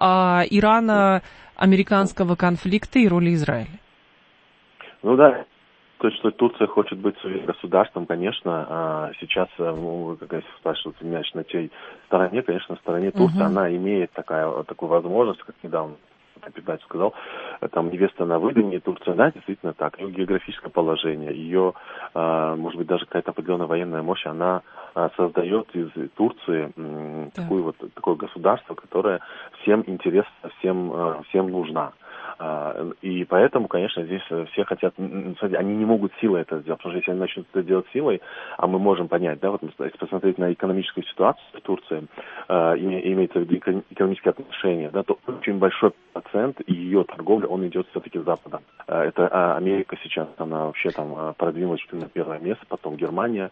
ирано-американского конфликта и роли Израиля? Ну да, то есть, что Турция хочет быть своим государством, конечно, сейчас, как спрашивают меня, на чьей стороне, конечно, на стороне Турции, она имеет такую возможность, как недавно Петрович сказал, там невеста на выданье, Турция, да, действительно так, ее географическое положение, ее, может быть, даже какая-то определенная военная мощь, она создает из Турции такое государство, которое всем интересно, всем нужна. И поэтому, конечно, здесь все хотят, они не могут силой это сделать, потому что если они начнут это делать силой, а мы можем понять, да, вот если посмотреть на экономическую ситуацию в Турции, имеется в виду экономические отношения, да, то очень большой процент ее торговли, он идет все-таки с Запада. Это Америка сейчас, она вообще там продвинулась на первое место, потом Германия,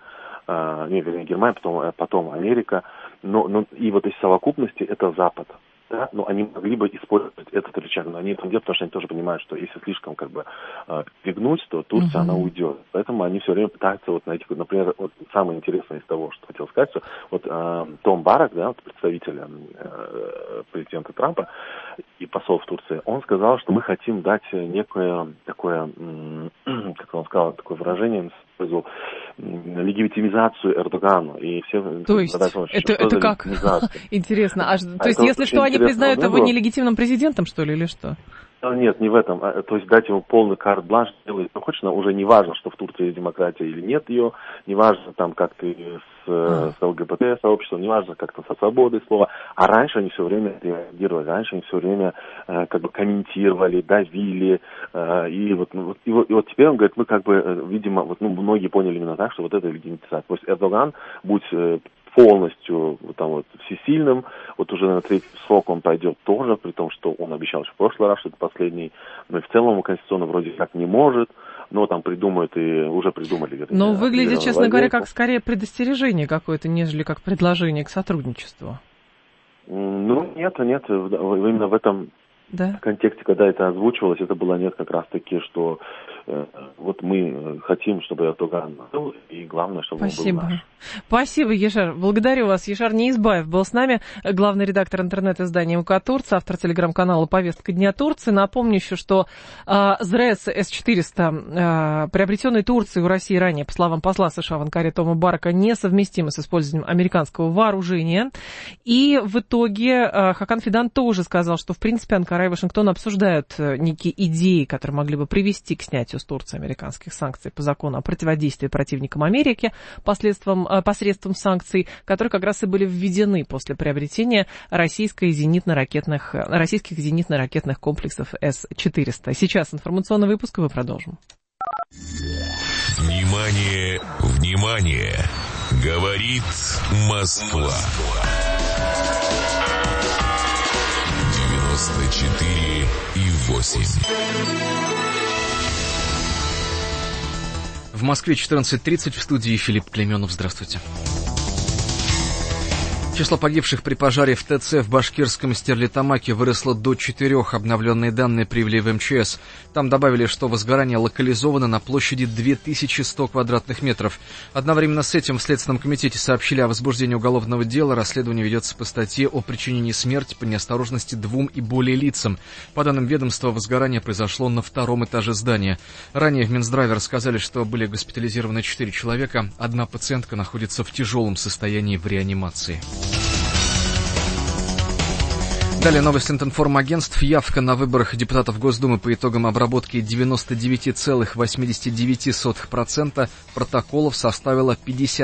потом Америка, но и вот из совокупности это Запад. Да, но они могли бы использовать этот рычаг, но они это делают, потому что они тоже понимают, что если слишком двигнуть, то Турция, она уйдет. Поэтому они все время пытаются найти, например, самое интересное из того, что хотел сказать, что Том Барак, да, представитель президента Трампа и посол в Турции, он сказал, что мы хотим дать некое такое, как он сказал, такое выражение, использовал, легитимизацию Эрдогану. И все то есть, это как? Интересно. То есть, если что, они признают его нелегитимным президентом, что ли, или что? Нет, не в этом. То есть дать ему полный карт-бланш, делать, что хочешь, но уже не важно, что в Турции есть демократия или нет ее, не важно там, как ты с ЛГБТ-сообществом, не важно, как то со свободой слова. А раньше они все время реагировали, раньше они все время комментировали, давили. И вот теперь он говорит, мы видимо, многие поняли именно так, что вот это легитимизация. То есть Эрдоган, будь полностью всесильным, уже на третий срок он пойдет тоже, при том, что он обещал еще в прошлый раз, что это последний, но и в целом конституционно вроде как не может, но там придумают и уже придумали. Но выглядит, честно говоря, как скорее предостережение какое-то, нежели как предложение к сотрудничеству. Нет, именно в этом контексте, когда это озвучивалось, это было как раз-таки, что мы хотим, чтобы Эрдоган был, и главное, чтобы он был наш. Спасибо, Яшар. Благодарю вас. Яшар Неизбаев был с нами, главный редактор интернет-издания МК Турция, автор телеграм-канала «Повестка дня Турции». Напомню еще, что ЗРЭС С-400, приобретенный Турцией у России ранее, по словам посла США в Анкаре Тома Барака, несовместимы с использованием американского вооружения. И в итоге Хакан Фидан тоже сказал, что, в принципе, Анкара и Вашингтон обсуждают некие идеи, которые могли бы привести к снятию с Турции американских санкций по закону о противодействии противникам Америки посредством санкций, которые как раз и были введены после приобретения российских зенитно-ракетных комплексов С-400. Сейчас информационный выпуск, и мы продолжим. Внимание, внимание! Говорит Москва. 94,8. В Москве 14:30, в студии Филипп Клейменов. Здравствуйте. Число погибших при пожаре в ТЦ в башкирском Стерлитамаке выросло до 4. Обновленные данные привели в МЧС. Там добавили, что возгорание локализовано на площади 2100 квадратных метров. Одновременно с этим в Следственном комитете сообщили о возбуждении уголовного дела. Расследование ведется по статье о причинении смерти по неосторожности 2 и более лицам. По данным ведомства, возгорание произошло на 2-м этаже здания. Ранее в Минздраве рассказали, что были госпитализированы 4 человека. 1 пациентка находится в тяжелом состоянии в реанимации. Далее новости информагентств. Явка на выборах депутатов Госдумы по итогам обработки 99,89% протоколов составила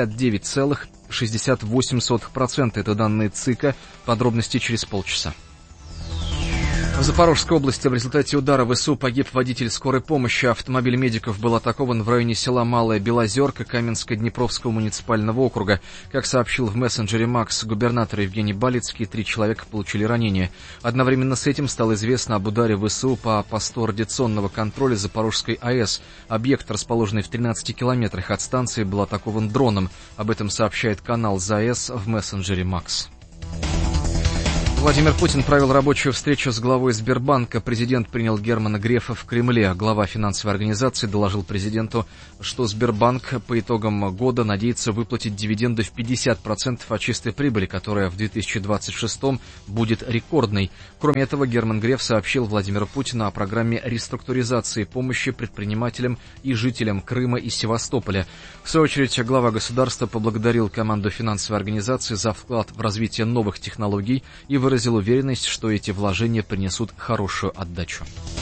59,68%. Это данные ЦИКа. Подробности через полчаса. В Запорожской области в результате удара ВСУ погиб водитель скорой помощи. Автомобиль медиков был атакован в районе села Малая Белозерка Каменско-Днепровского муниципального округа. Как сообщил в мессенджере МАКС губернатор Евгений Балицкий, 3 человека получили ранения. Одновременно с этим стало известно об ударе ВСУ по посту радиационного контроля Запорожской АЭС. Объект, расположенный в 13 километрах от станции, был атакован дроном. Об этом сообщает канал ЗАЭС в мессенджере МАКС. Владимир Путин провел рабочую встречу с главой Сбербанка. Президент принял Германа Грефа в Кремле. Глава финансовой организации доложил президенту, что Сбербанк по итогам года надеется выплатить дивиденды в 50% от чистой прибыли, которая в 2026 будет рекордной. Кроме этого, Герман Греф сообщил Владимиру Путину о программе реструктуризации помощи предпринимателям и жителям Крыма и Севастополя. В свою очередь, глава государства поблагодарил команду финансовой организации за вклад в развитие новых технологий и выразил уверенность, что эти вложения принесут хорошую отдачу.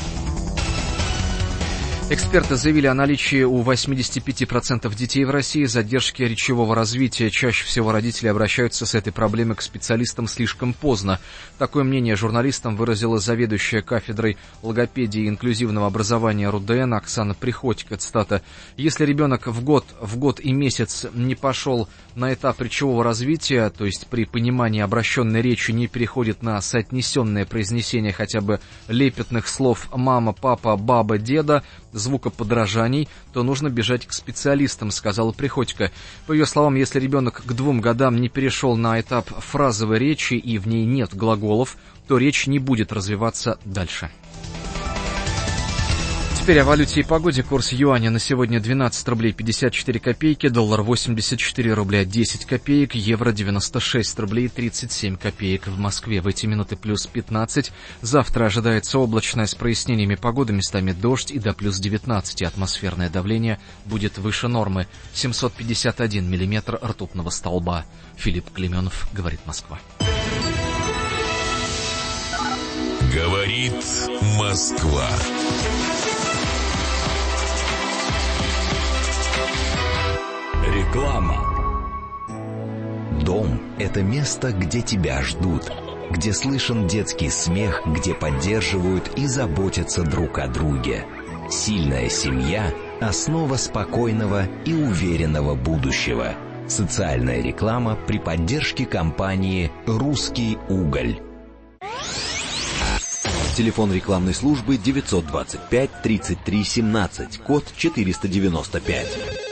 Эксперты заявили о наличии у 85% детей в России задержки речевого развития. Чаще всего родители обращаются с этой проблемой к специалистам слишком поздно. Такое мнение журналистам выразила заведующая кафедрой логопедии и инклюзивного образования РУДН Оксана Приходько. Цитата: «Если ребенок в год и месяц не пошел на этап речевого развития, то есть при понимании обращенной речи не переходит на соотнесенное произнесение хотя бы лепетных слов «мама», «папа», «баба», «деда», звукоподражаний, то нужно бежать к специалистам», — сказала Приходько. По ее словам, если ребенок к 2 годам не перешел на этап фразовой речи и в ней нет глаголов, то речь не будет развиваться дальше. Теперь о валюте и погоде. Курс юаня на сегодня 12 рублей 54 копейки, доллар 84 рубля 10 копеек, евро 96 рублей 37 копеек. В Москве в эти минуты плюс 15. Завтра ожидается облачная с прояснениями погоды, местами дождь и до плюс 19. Атмосферное давление будет выше нормы. 751 миллиметр ртутного столба. Филипп Клеменов, говорит Москва. Говорит Москва. Реклама. Дом – это место, где тебя ждут, где слышен детский смех, где поддерживают и заботятся друг о друге. Сильная семья – основа спокойного и уверенного будущего. Социальная реклама при поддержке компании «Русский уголь». Телефон рекламной службы 925 33 17, код 495.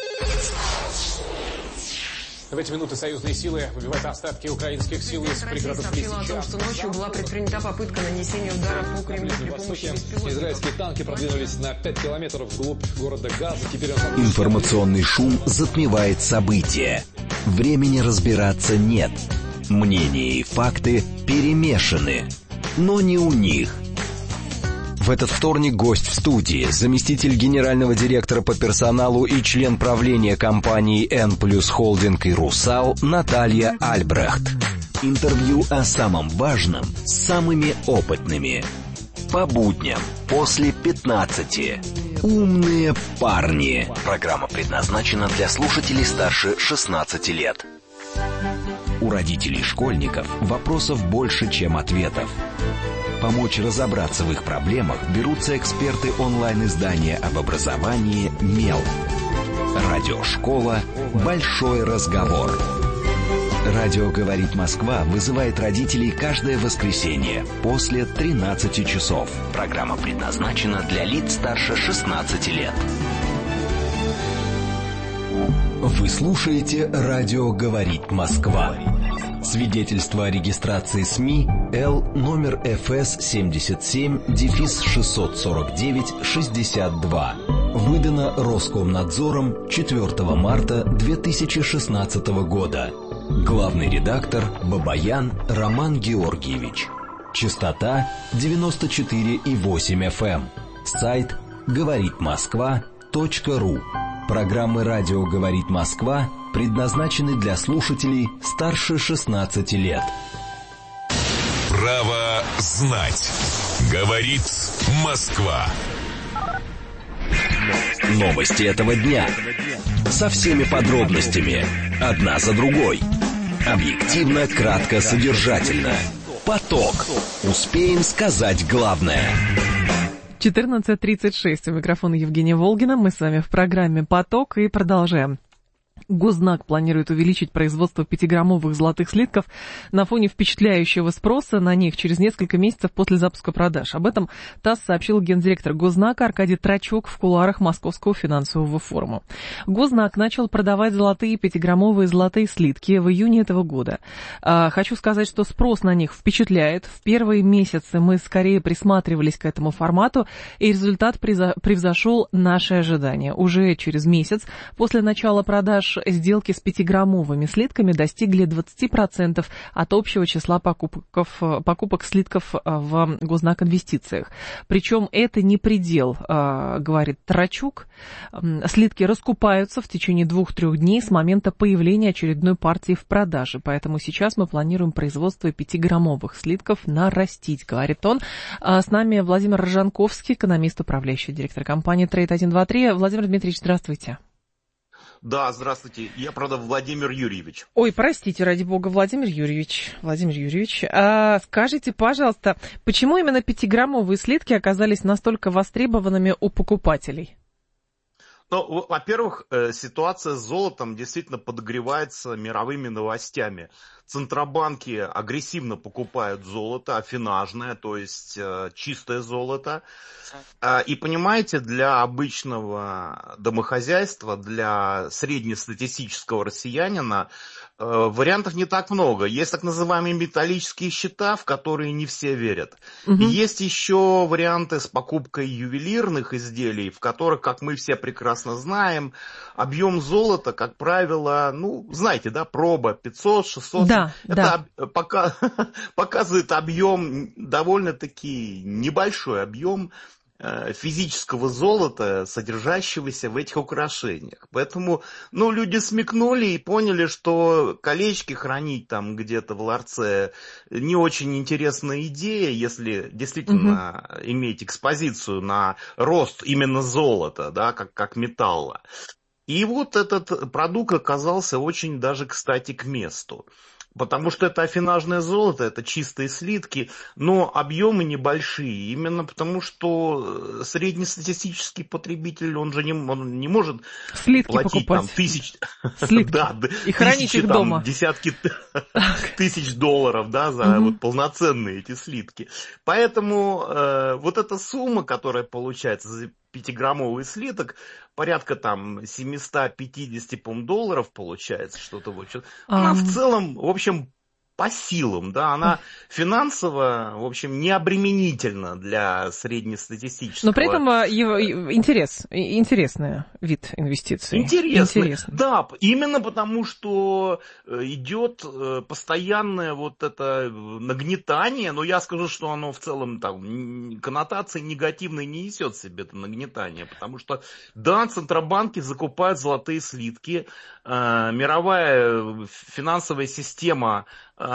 В эти минуты союзные силы выбивают остатки украинских сил из пригородов Лисичанска. О том, что ночью была предпринята попытка нанесения удара по Кремлю при помощи беспилотников. Израильские танки продвинулись на 5 километров вглубь города Газа. Теперь Информационный шум затмевает события. Времени разбираться нет. Мнения и факты перемешаны. Но не у них. В этот вторник гость в студии, заместитель генерального директора по персоналу и член правления компании N+ Холдинг и Русал Наталья Альбрехт. Интервью о самом важном с самыми опытными. По будням после 15. Умные парни. Программа предназначена для слушателей старше 16 лет. У родителей школьников вопросов больше, чем ответов. Помочь разобраться в их проблемах берутся эксперты онлайн-издания об образовании «Мел». Радиошкола «Большой разговор». Радио «Говорит Москва» вызывает родителей каждое воскресенье после 13 часов. Программа предназначена для лиц старше 16 лет. Вы слушаете «Радио «Говорит Москва». Свидетельство о регистрации СМИ Л номер ФС 77-649-62. Выдано Роскомнадзором 4 марта 2016 года. Главный редактор Бабаян Роман Георгиевич. Частота 94,8 FM. Сайт говоритмосква.ру. Программы «Радио говорит Москва» предназначены для слушателей старше 16 лет. Право знать. Говорит Москва. Новости этого дня. Со всеми подробностями. Одна за другой. Объективно, кратко, содержательно. Поток. Успеем сказать главное. 14:36. У микрофона Евгения Волгина. Мы с вами в программе «Поток» и продолжаем. Гознак планирует увеличить производство 5-граммовых золотых слитков на фоне впечатляющего спроса на них через несколько месяцев после запуска продаж. Об этом ТАСС сообщил гендиректор Гознака Аркадий Трачук в кулуарах Московского финансового форума. Гознак начал продавать золотые 5-граммовые золотые слитки в июне этого года. Хочу сказать, что спрос на них впечатляет. В первые месяцы мы скорее присматривались к этому формату, и результат превзошел наши ожидания. Уже через месяц после начала продаж сделки с 5-граммовыми слитками достигли 20% от общего числа покупок слитков в Гознак инвестициях. Причем это не предел, говорит Трачук. Слитки раскупаются в течение 2-3 дней с момента появления очередной партии в продаже. Поэтому сейчас мы планируем производство 5-граммовых слитков нарастить, говорит он. С нами Владимир Рожанковский, экономист, управляющий директор компании Trade 123. Владимир Дмитриевич, здравствуйте. Да, здравствуйте. Я, правда, Владимир Юрьевич. Ой, простите, ради бога, Владимир Юрьевич. Владимир Юрьевич, скажите, пожалуйста, почему именно 5-граммовые слитки оказались настолько востребованными у покупателей? Ну, во-первых, ситуация с золотом действительно подогревается мировыми новостями. Центробанки агрессивно покупают золото, афинажное, то есть чистое золото. И понимаете, для обычного домохозяйства, для среднестатистического россиянина вариантов не так много. Есть так называемые металлические счета, в которые не все верят. И есть еще варианты с покупкой ювелирных изделий, в которых, как мы все прекрасно знаем, объем золота, как правило, ну, знаете, да, проба 500-600. Да, это показывает объем, довольно-таки небольшой объем физического золота, содержащегося в этих украшениях. Поэтому, ну, люди смекнули и поняли, что колечки хранить там где-то в ларце не очень интересная идея, если действительно иметь экспозицию на рост именно золота, да, как металла. И вот этот продукт оказался очень даже, кстати, к месту. Потому что это афинажное золото, это чистые слитки, но объемы небольшие. Именно потому, что среднестатистический потребитель, он не может слитки платить покупать. там тысяч... Слитки. Да, и хранить их дома. Десятки тысяч долларов, да, за вот полноценные эти слитки. Поэтому вот эта сумма, которая получается за 5-граммовый слиток, порядка там 750, по-моему, долларов получается, что-то вот. Она в целом, в общем, по силам, да, она финансово, в общем, не обременительна для среднестатистического. Но при этом интересный вид инвестиций. Интересный, да, именно потому, что идет постоянное вот это нагнетание, но я скажу, что оно в целом там коннотации негативной не несет в себе это нагнетание, потому что, да, центробанки закупают золотые слитки, мировая финансовая система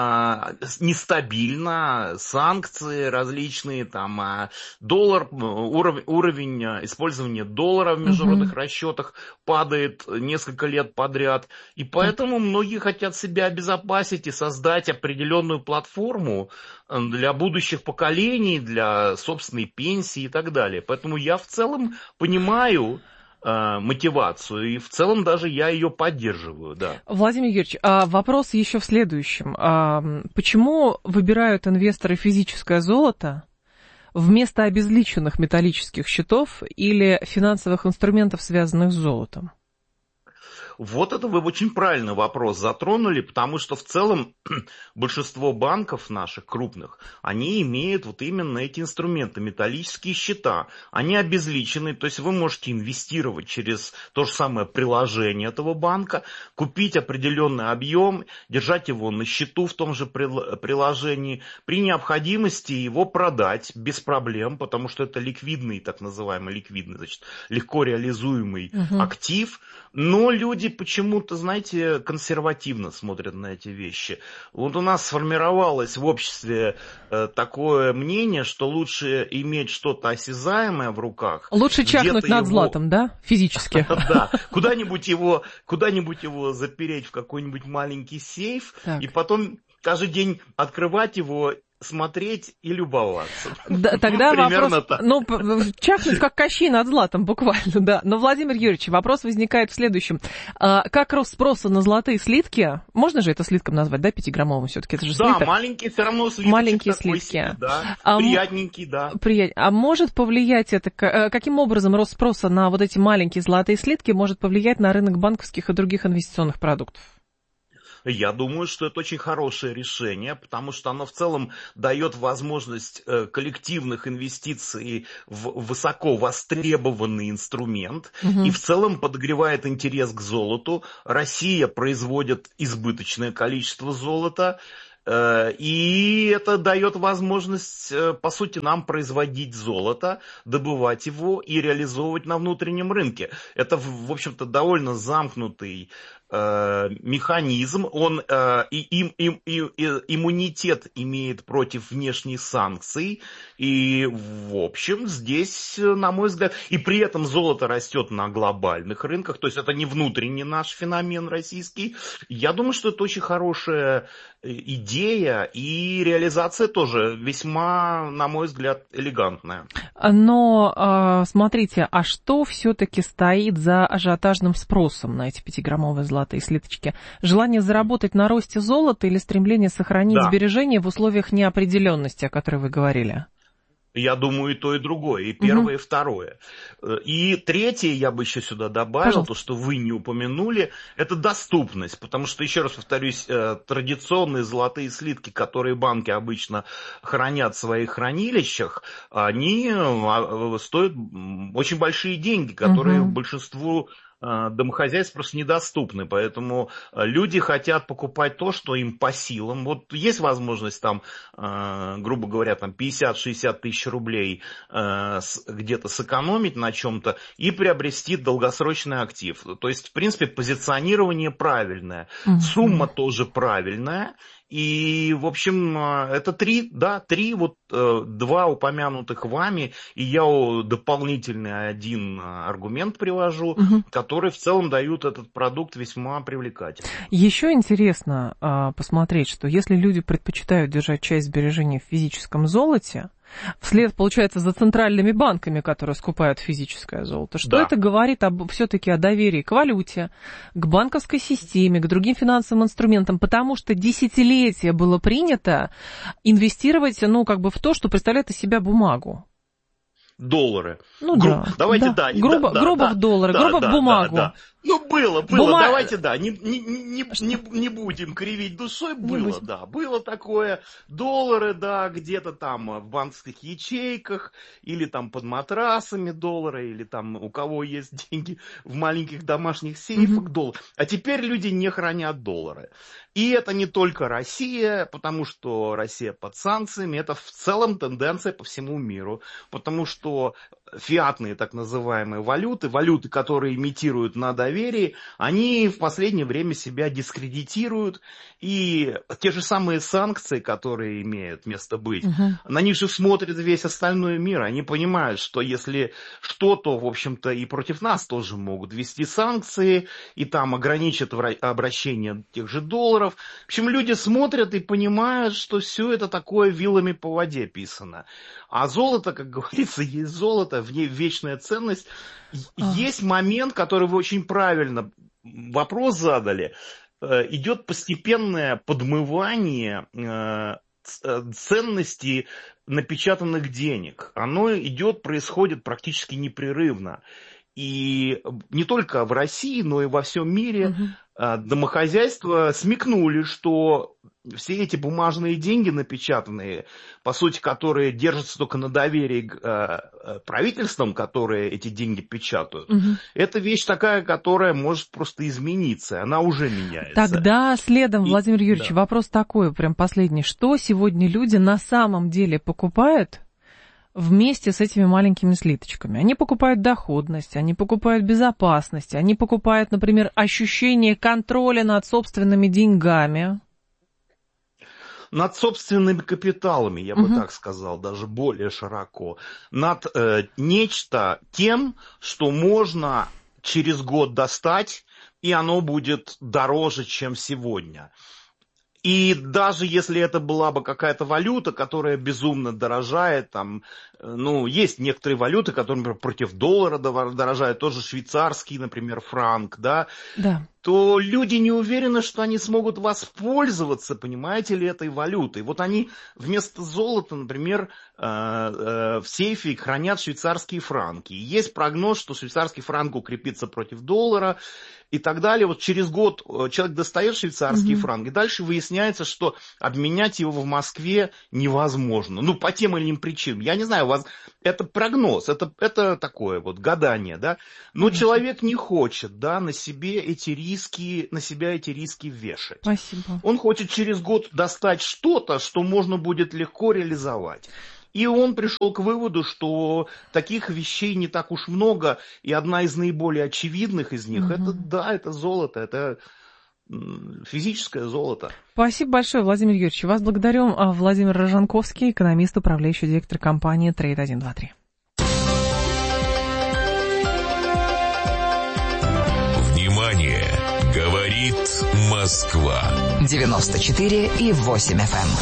нестабильно, санкции различные, там доллар, уровень использования доллара в международных расчетах падает несколько лет подряд, и поэтому многие хотят себя обезопасить и создать определенную платформу для будущих поколений, для собственной пенсии и так далее. Поэтому я в целом понимаю мотивацию, и в целом даже я ее поддерживаю, да. Владимир Юрьевич, вопрос еще в следующем. Почему выбирают инвесторы физическое золото вместо обезличенных металлических счетов или финансовых инструментов, связанных с золотом? Вот это вы очень правильный вопрос затронули, потому что в целом большинство банков наших крупных, они имеют вот именно эти инструменты, металлические счета. Они обезличены, то есть вы можете инвестировать через то же самое приложение этого банка, купить определенный объем, держать его на счету в том же приложении, при необходимости его продать без проблем, потому что это ликвидный, так называемый ликвидный, значит, легко реализуемый актив. Но люди почему-то, знаете, консервативно смотрят на эти вещи. Вот у нас сформировалось в обществе такое мнение, что лучше иметь что-то осязаемое в руках. Лучше чахнуть над златом, да, физически? Да, куда-нибудь его запереть в какой-нибудь маленький сейф, и потом каждый день открывать его смотреть и любоваться. Да, тогда примерно вопрос, так. чахнуть как Кощей над златом буквально, да. Но, Владимир Юрьевич, вопрос возникает в следующем. Как рост спроса на златые слитки, можно же это слитком назвать, да, 5-граммовым все-таки, это же слиток? Да, маленькие все равно слитки. Маленькие слитки. Себе, да. Приятненький, да. А может повлиять это, каким образом рост спроса на вот эти маленькие золотые слитки может повлиять на рынок банковских и других инвестиционных продуктов? Я думаю, что это очень хорошее решение, потому что оно в целом дает возможность коллективных инвестиций в высоко востребованный инструмент и в целом подогревает интерес к золоту. Россия производит избыточное количество золота, и это дает возможность, по сути, нам производить золото, добывать его и реализовывать на внутреннем рынке. Это, в общем-то, довольно замкнутый механизм, он иммунитет имеет против внешних санкций, и, в общем, здесь, на мой взгляд, и при этом золото растет на глобальных рынках, то есть это не внутренний наш феномен российский. Я думаю, что это очень хорошая идея, и реализация тоже весьма, на мой взгляд, элегантная. Но, смотрите, а что все-таки стоит за ажиотажным спросом на эти 5-граммовые золотые слиточки? Желание заработать на росте золота или стремление сохранить сбережения в условиях неопределенности, о которой вы говорили? Я думаю, и то, и другое, и первое, и второе. И третье, я бы еще сюда добавил, то, что вы не упомянули, это доступность. Потому что, еще раз повторюсь, традиционные золотые слитки, которые банки обычно хранят в своих хранилищах, они стоят очень большие деньги, которые большинству домохозяйств просто недоступны, поэтому люди хотят покупать то, что им по силам. Вот есть возможность там, грубо говоря, там 50-60 тысяч рублей где-то сэкономить на чем-то и приобрести долгосрочный актив. То есть, в принципе, позиционирование правильное, сумма тоже правильная. И, в общем, это два упомянутых вами, и я дополнительный один аргумент привожу, который в целом дают этот продукт весьма привлекательным. Еще интересно посмотреть, что если люди предпочитают держать часть сбережений в физическом золоте, вслед, получается, за центральными банками, которые скупают физическое золото. Что это говорит все-таки о доверии к валюте, к банковской системе, к другим финансовым инструментам, потому что десятилетия было принято инвестировать, в то, что представляет из себя бумагу. Доллары. Давайте, грубо в доллары, грубо в бумагу. Да. Было. Давайте, не будем кривить душой. Было такое. Доллары, где-то там в банковских ячейках, или там под матрасами доллары, или там у кого есть деньги в маленьких домашних сейфах доллары. А теперь люди не хранят доллары. И это не только Россия, потому что Россия под санкциями, это в целом тенденция по всему миру. Потому что фиатные так называемые валюты, которые имитируют на доверии, они в последнее время себя дискредитируют. И те же самые санкции, которые имеют место быть, на них же смотрит весь остальной мир. Они понимают, что если что-то, в общем-то, и против нас тоже могут ввести санкции, и там ограничат обращение тех же долларов. В общем, люди смотрят и понимают, что все это такое вилами по воде писано. А золото, как говорится, есть золото, в ней вечная ценность. Есть момент, который вы очень правильно вопрос задали. Идет постепенное подмывание ценности напечатанных денег. Оно происходит практически непрерывно. И не только в России, но и во всем мире домохозяйства смекнули, что все эти бумажные деньги напечатанные, по сути, которые держатся только на доверии к правительствам, которые эти деньги печатают, это вещь такая, которая может просто измениться, она уже меняется. Тогда следом, Владимир Юрьевич, вопрос такой, прям последний. Что сегодня люди на самом деле покупают вместе с этими маленькими слиточками? Они покупают доходность, они покупают безопасность, они покупают, например, ощущение контроля над собственными деньгами. Над собственными капиталами, я бы так сказал, даже более широко. Над нечто тем, что можно через год достать, и оно будет дороже, чем сегодня. И даже если это была бы какая-то валюта, которая безумно дорожает, там, ну, есть некоторые валюты, которые, например, против доллара дорожают, тоже швейцарский, например, франк, да, Да. то люди не уверены, что они смогут воспользоваться, понимаете ли, этой валютой. Вот они вместо золота, например, в сейфе хранят швейцарские франки. И есть прогноз, что швейцарский франк укрепится против доллара и так далее. Вот через год человек достает швейцарский франк, и дальше выясняется, что обменять его в Москве невозможно. Ну, по тем или иным причинам. Я не знаю, у вас это прогноз, это такое вот гадание, да. Но человек не хочет, да, на себя эти риски вешать. Спасибо. Он хочет через год достать что-то, что можно будет легко реализовать. И он пришел к выводу, что таких вещей не так уж много, и одна из наиболее очевидных из них, это золото, это физическое золото. Спасибо большое, Владимир Юрьевич. Вас благодарю. Владимир Рожанковский, экономист, управляющий директор компании Trade123. Внимание! Говорит Москва. 94,8 FM.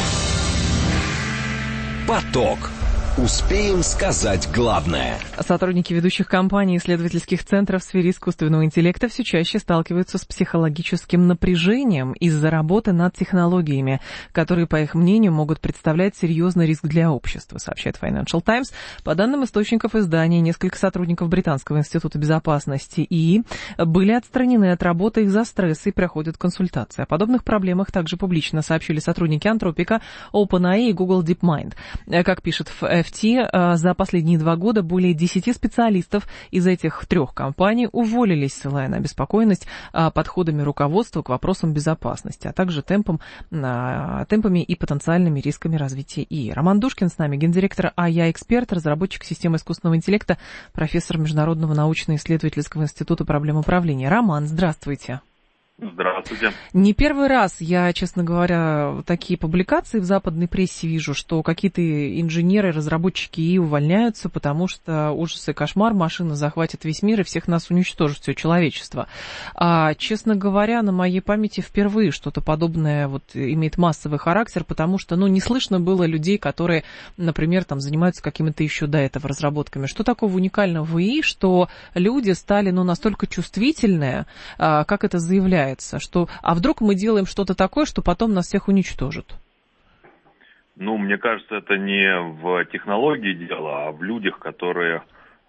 Поток. Успеем сказать главное. Сотрудники ведущих компаний и исследовательских центров в сфере искусственного интеллекта все чаще сталкиваются с психологическим напряжением из-за работы над технологиями, которые, по их мнению, могут представлять серьезный риск для общества, сообщает Financial Times. По данным источников издания, несколько сотрудников Британского института безопасности ИИ были отстранены от работы из-за стресса и проходят консультации. О подобных проблемах также публично сообщили сотрудники Антропика, OpenAI и Google DeepMind. Как пишет FT, за последние 2 года более 10 специалистов из этих 3 компаний уволились, ссылая на обеспокоенность подходами руководства к вопросам безопасности, а также темпами и потенциальными рисками развития ИИ. Роман Душкин с нами, гендиректор AI-эксперт, разработчик системы искусственного интеллекта, профессор Международного научно-исследовательского института проблем управления. Роман, здравствуйте. Здравствуйте. Не первый раз я, честно говоря, такие публикации в западной прессе вижу, что какие-то инженеры, разработчики ИИ увольняются, потому что ужас и кошмар, машина захватит весь мир и всех нас уничтожит, все человечество. Честно говоря, на моей памяти впервые что-то подобное вот имеет массовый характер, потому что, не слышно было людей, которые, например, там занимаются какими-то еще до этого разработками. Что такого уникального в ИИ, что люди стали, настолько чувствительные, как это заявляется? А вдруг мы делаем что-то такое, что потом нас всех уничтожит? Мне кажется, это не в технологии дело, а в людях, которые,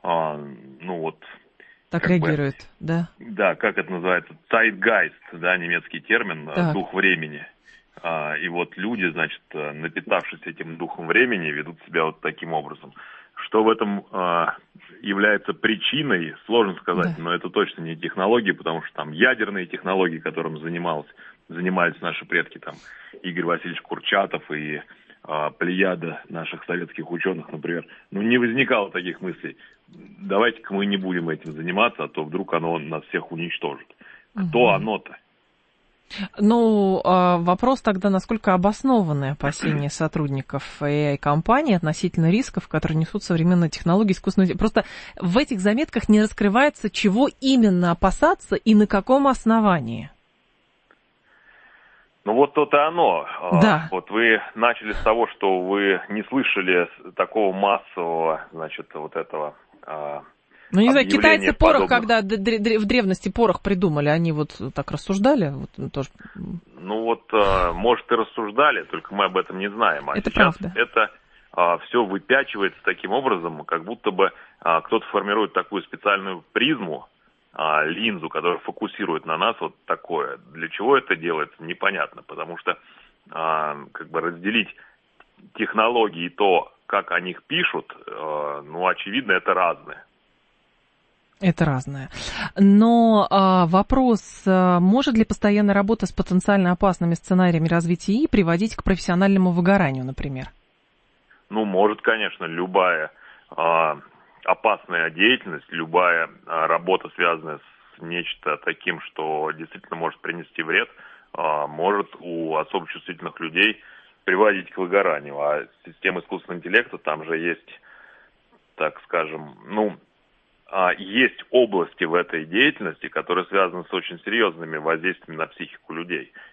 так реагируют, да? Да, как это называется? Zeitgeist, да, немецкий термин, так. Дух времени. И вот люди, значит, напитавшись этим духом времени, ведут себя вот таким образом. Что в этом является причиной, сложно сказать, но это точно не технологии, потому что там ядерные технологии, которым занимались наши предки, там Игорь Васильевич Курчатов и плеяда наших советских ученых, например, не возникало таких мыслей. Давайте-ка мы не будем этим заниматься, а то вдруг оно нас всех уничтожит. Кто оно-то? Вопрос тогда, насколько обоснованы опасения сотрудников AI-компаний относительно рисков, которые несут современные технологии искусственного интеллекта. Просто в этих заметках не раскрывается, чего именно опасаться и на каком основании. Вот то-то оно. Да. Вот вы начали с того, что вы не слышали такого массового, вот этого... не знаю, китайцы порох, когда в древности порох придумали, они вот так рассуждали? Тоже... может, и рассуждали, только мы об этом не знаем. Это сейчас правда. Это все выпячивается таким образом, как будто бы кто-то формирует такую специальную призму, линзу, которая фокусирует на нас вот такое. Для чего это делается, непонятно, потому что разделить технологии и то, как о них пишут, очевидно, это разное. Это разное. Но вопрос, может ли постоянная работа с потенциально опасными сценариями развития ИИ приводить к профессиональному выгоранию, например? Может, конечно, любая опасная деятельность, любая работа, связанная с нечто таким, что действительно может принести вред, может у особо чувствительных людей приводить к выгоранию. А система искусственного интеллекта, там же есть, так скажем, есть области в этой деятельности, которые связаны с очень серьезными воздействиями на психику людей.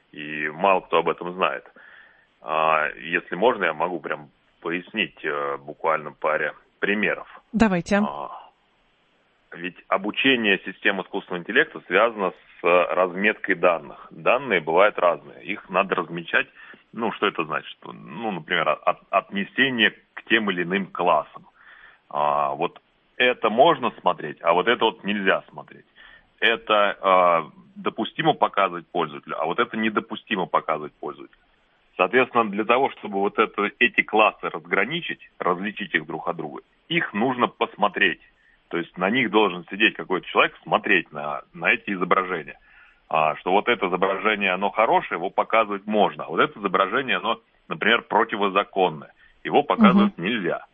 и мало кто об этом знает. Если можно, я могу прям пояснить буквально паре примеров. Давайте. Ведь обучение систем искусственного интеллекта связано с разметкой данных. Данные бывают разные. Их надо размечать. Что это значит? Например, отнесение к тем или иным классам. Вот это можно смотреть, а вот это вот нельзя смотреть. Это допустимо показывать пользователю, а вот это недопустимо показывать пользователю. Соответственно, для того, чтобы эти классы различить их друг от друга, их нужно посмотреть. То есть на них должен сидеть какой-то человек, смотреть на эти изображения. Что вот это изображение, оно хорошее, его показывать можно. А вот это изображение, оно, например, противозаконное. Его показывать нельзя.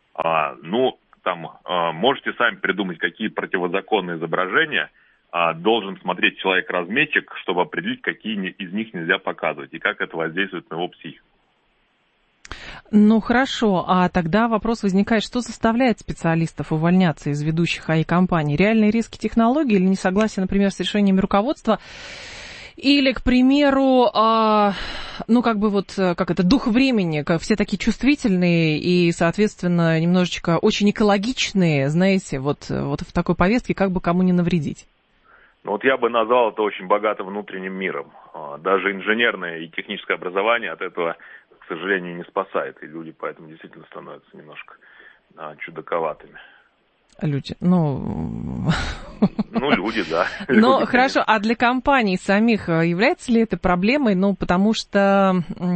Можете сами придумать, какие противозаконные изображения должен смотреть человек-разметчик, чтобы определить, какие из них нельзя показывать, и как это воздействует на его психику. Хорошо, а тогда вопрос возникает, что заставляет специалистов увольняться из ведущих АИ-компаний? Реальные риски технологий или несогласие, например, с решениями руководства? Или, к примеру, дух времени, все такие чувствительные и, соответственно, немножечко очень экологичные, знаете, вот в такой повестке, как бы кому не навредить? Я бы назвал это очень богатым внутренним миром. Даже инженерное и техническое образование от этого, к сожалению, не спасает. И люди поэтому действительно становятся немножко чудаковатыми. Люди, люди, да. Люди, хорошо, а для компаний самих является ли это проблемой? Потому что,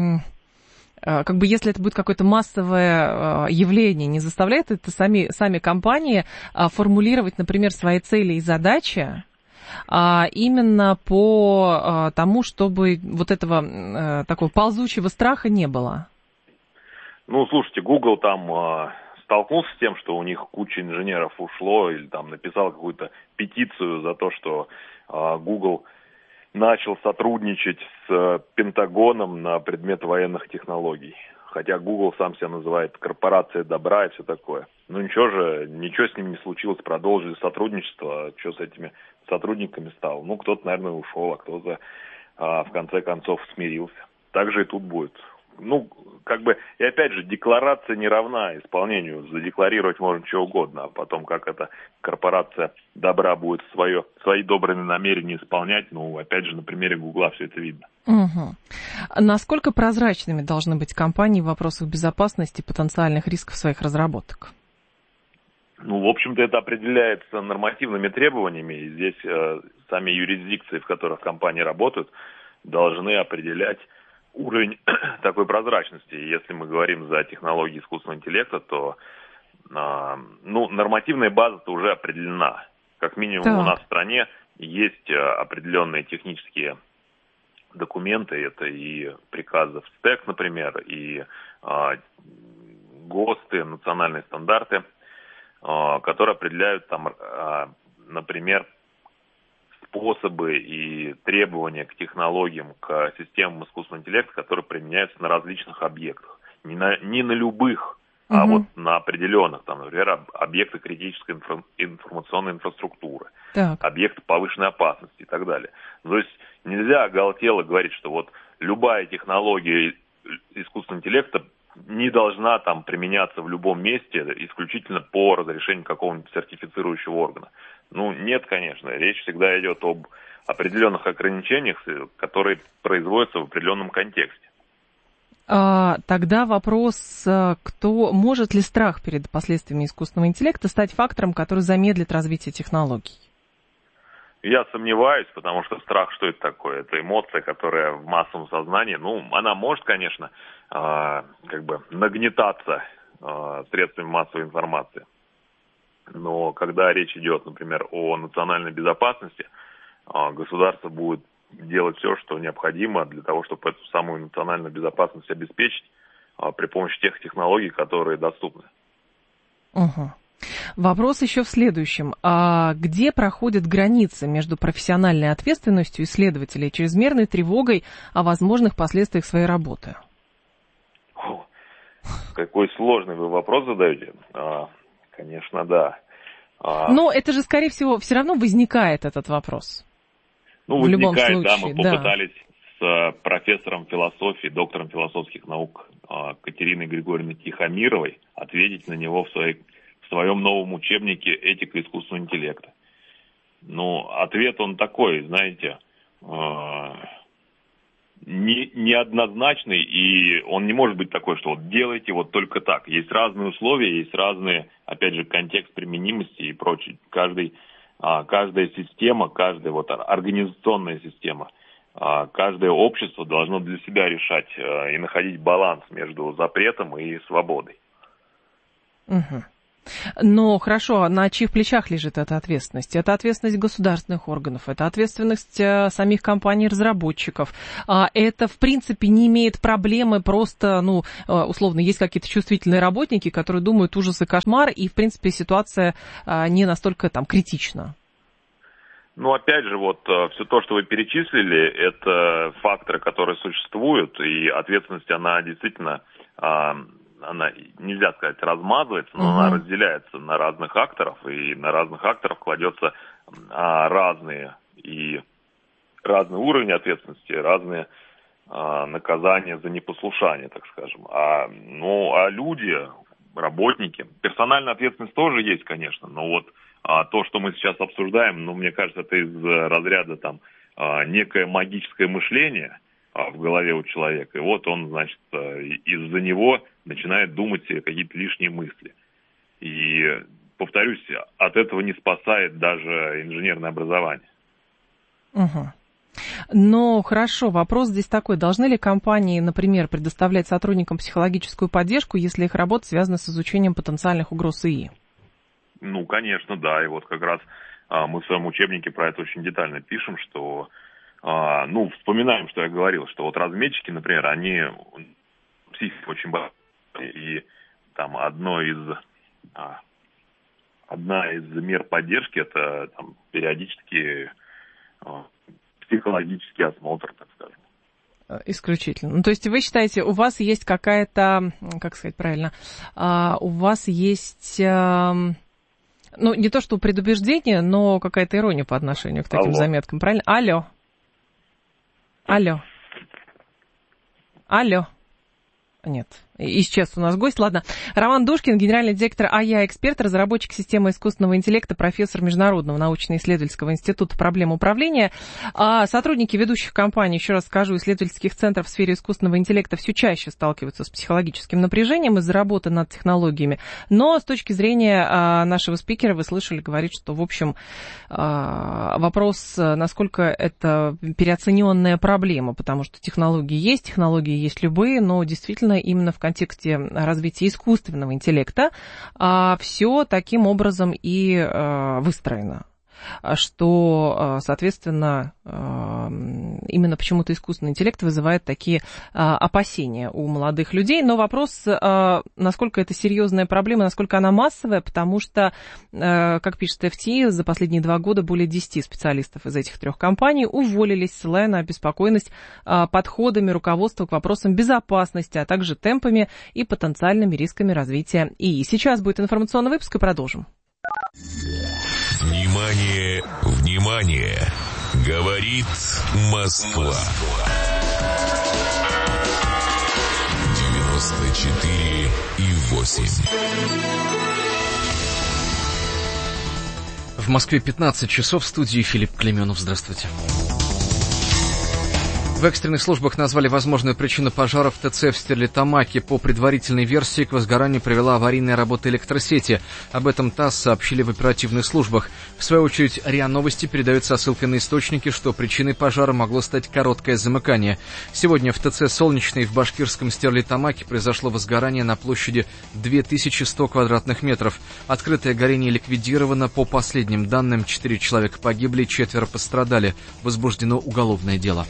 если это будет какое-то массовое явление, не заставляет это сами компании формулировать, например, свои цели и задачи, именно по тому, чтобы вот этого такого ползучего страха не было? Слушайте, Google там столкнулся с тем, что у них куча инженеров ушло, или там написал какую-то петицию за то, что Google начал сотрудничать с Пентагоном на предмет военных технологий. Хотя Google сам себя называет корпорацией добра и все такое. Ничего с ним не случилось, продолжили сотрудничество. Что с этими сотрудниками стало? Кто-то, наверное, ушел, а кто-то в конце концов смирился. Так же и тут будет. И опять же, декларация не равна исполнению. Задекларировать можно что угодно, а потом, как эта корпорация добра будет свои добрые намерения исполнять, опять же, на примере Гугла все это видно. Угу. Насколько прозрачными должны быть компании в вопросах безопасности и потенциальных рисков своих разработок? В общем-то, это определяется нормативными требованиями, и здесь сами юрисдикции, в которых компании работают, должны определять уровень такой прозрачности. Если мы говорим за технологии искусственного интеллекта, то нормативная база-то уже определена. Как минимум у нас в стране есть определенные технические документы, это и приказы в СТЭК, например, и ГОСТы, национальные стандарты, которые определяют например, способы и требования к технологиям, к системам искусственного интеллекта, которые применяются на различных объектах. Не на любых, а вот на определенных, например, объекты критической информационной инфраструктуры, объекты повышенной опасности и так далее. То есть нельзя оголтело говорить, что любая технология искусственного интеллекта не должна применяться в любом месте исключительно по разрешению какого-нибудь сертифицирующего органа. Нет, конечно. Речь всегда идет об определенных ограничениях, которые производятся в определенном контексте. Тогда вопрос, может ли страх перед последствиями искусственного интеллекта стать фактором, который замедлит развитие технологий? Я сомневаюсь, потому что страх, что это такое? Это эмоция, которая в массовом сознании, она может, конечно, нагнетаться средствами массовой информации. Но когда речь идет, например, о национальной безопасности, государство будет делать все, что необходимо для того, чтобы эту самую национальную безопасность обеспечить при помощи тех технологий, которые доступны. Угу. Вопрос еще в следующем. Где проходят границы между профессиональной ответственностью исследователей и чрезмерной тревогой о возможных последствиях своей работы? Какой сложный вы вопрос задаете. Конечно, да. Но это же, скорее всего, все равно возникает этот вопрос. В любом случае, мы попытались с профессором философии, доктором философских наук Катериной Григорьевной Тихомировой, ответить на него в своем новом учебнике «Этика искусственного интеллекта». Ну, ответ он такой, знаете, неоднозначный, и он не может быть такой, что вот делайте вот только так. Есть разные условия, есть разные, опять же, контекст применимости и прочее. Каждая система, каждая вот организационная система, каждое общество должно для себя решать и находить баланс между запретом и свободой. Угу. Но хорошо, на чьих плечах лежит эта ответственность? Это ответственность государственных органов, это ответственность самих компаний-разработчиков. Это, в принципе, не имеет проблемы просто, условно, есть какие-то чувствительные работники, которые думают ужас и кошмар, и, в принципе, ситуация не настолько там критична. Ну, опять же, вот все то, что вы перечислили, это факторы, которые существуют, и ответственность, она действительно... она, нельзя сказать, размазывается, но она разделяется на разных акторов, и на разных акторов кладется разные уровни ответственности, разные наказания за непослушание, так скажем. А люди, работники, персональная ответственность тоже есть, конечно, но вот то, что мы сейчас обсуждаем, мне кажется, это из разряда там некое магическое мышление в голове у человека, и вот он, значит, из-за него начинает думать себе какие-то лишние мысли. И, повторюсь, от этого не спасает даже инженерное образование. Угу. Но хорошо, вопрос здесь такой. Должны ли компании, например, предоставлять сотрудникам психологическую поддержку, если их работа связана с изучением потенциальных угроз ИИ? Ну, конечно, да. И вот как раз мы в своем учебнике про это очень детально пишем, что... вспоминаем, что я говорил, что вот разметчики, например, они психика очень большая, и там одна из мер поддержки — это там периодически психологический осмотр, так скажем. Исключительно. Ну, то есть вы считаете, у вас есть какая-то, как сказать правильно, у вас есть... не то что предубеждение, но какая-то ирония по отношению к таким заметкам, правильно? Алло. Нет, исчез у нас гость. Ладно. Роман Душкин, генеральный директор АЯ-эксперт, разработчик системы искусственного интеллекта, профессор Международного научно-исследовательского института проблем управления. Сотрудники ведущих компаний, еще раз скажу, исследовательских центров в сфере искусственного интеллекта все чаще сталкиваются с психологическим напряжением из-за работы над технологиями. Но с точки зрения нашего спикера, вы слышали, говорит, что, в общем, вопрос, насколько это переоцененная проблема, потому что технологии есть любые, но действительно именно в контексте развития искусственного интеллекта все таким образом и выстроено, что, соответственно, именно почему-то искусственный интеллект вызывает такие опасения у молодых людей. Но вопрос, насколько это серьезная проблема, насколько она массовая, потому что, как пишет FT, за последние 2 года более 10 специалистов из этих 3 компаний уволились, ссылая на обеспокоенность подходами руководства к вопросам безопасности, а также темпами и потенциальными рисками развития ИИ. Сейчас будет информационный выпуск, и продолжим. Внимание, внимание! Говорит Москва. 94,8. В Москве 15 часов, в студии Филипп Клеменов. Здравствуйте. В экстренных службах назвали возможную причину пожара в ТЦ в Стерлитамаке. По предварительной версии, к возгоранию привела аварийная работа электросети. Об этом ТАСС сообщили в оперативных службах. В свою очередь, РИА Новости передают со ссылкой на источники, что причиной пожара могло стать короткое замыкание. Сегодня в ТЦ «Солнечный» в башкирском Стерлитамаке произошло возгорание на площади 2100 квадратных метров. Открытое горение ликвидировано. По последним данным, 4 человека погибли, 4 пострадали. Возбуждено уголовное дело.